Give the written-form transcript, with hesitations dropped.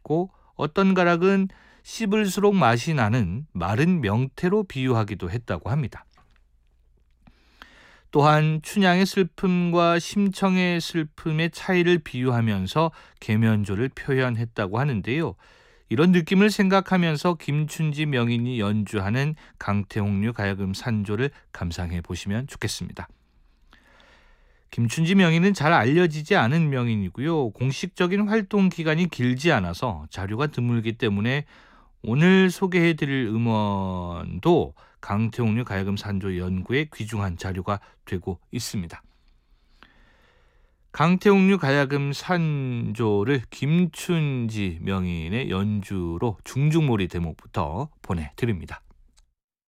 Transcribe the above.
했고 어떤 가락은 씹을수록 맛이 나는 마른 명태로 비유하기도 했다고 합니다. 또한 춘향의 슬픔과 심청의 슬픔의 차이를 비유하면서 계면조를 표현했다고 하는데요. 이런 느낌을 생각하면서 김춘지 명인이 연주하는 강태홍류 가야금 산조를 감상해 보시면 좋겠습니다. 김춘지 명인은 잘 알려지지 않은 명인이고요. 공식적인 활동 기간이 길지 않아서 자료가 드물기 때문에 오늘 소개해드릴 음원도 강태홍류 가야금 산조 연구의 귀중한 자료가 되고 있습니다. 강태홍류 가야금 산조를 김춘지 명인의 연주로 중중몰이 대목부터 보내드립니다.